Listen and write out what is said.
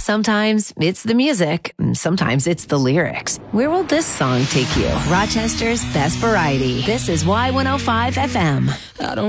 Sometimes it's the music, sometimes it's the lyrics. Where will this song take you? Rochester's best variety. This is Y105 FM. I don't